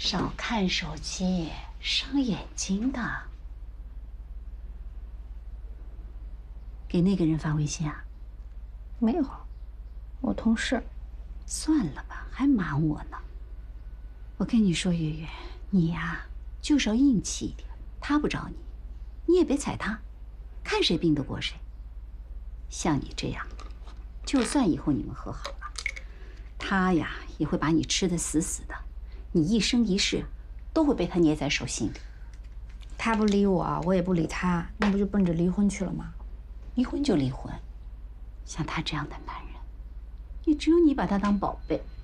少看手机，伤眼睛的。给那个人发微信啊？ 没有，我同事。 算了吧，还瞒我呢。我跟你说，月月，你呀，就是要硬气一点。他不找你，你也别踩他，看谁病得过谁。像你这样，就算以后你们和好了，他呀也会把你吃得死死的，你一生一世都会被他捏在手心里。 他不理我，我也不理他，那不就奔着离婚去了吗？ 离婚就离婚，像他这样的男人，也只有你把他当宝贝。